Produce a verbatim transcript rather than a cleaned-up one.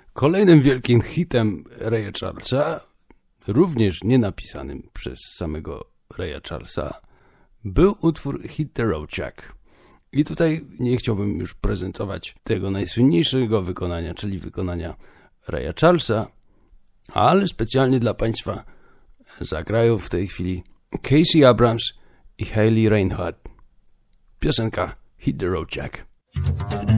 Kolejnym wielkim hitem Raya Charlesa, również nie napisanym przez samego Raya Charlesa, był utwór Hit the Road Jack. I tutaj nie chciałbym już prezentować tego najsłynniejszego wykonania, czyli wykonania Raya Charlesa, ale specjalnie dla Państwa zagrają w tej chwili Casey Abrams i Hayley Reinhardt. Piosenka Hit the Road Jack.